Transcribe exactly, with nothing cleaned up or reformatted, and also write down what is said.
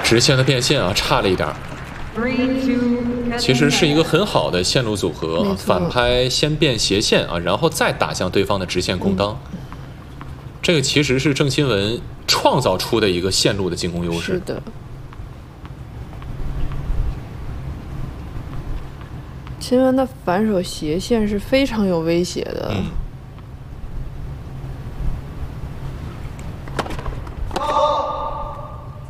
直线的变现啊，差了一点。其实是一个很好的线路组合，反拍先变斜线啊，然后再打向对方的直线空当。嗯、这个其实是郑钦文创造出的一个线路的进攻优势。 是的。钦文的反手斜线是非常有威胁的。 嗯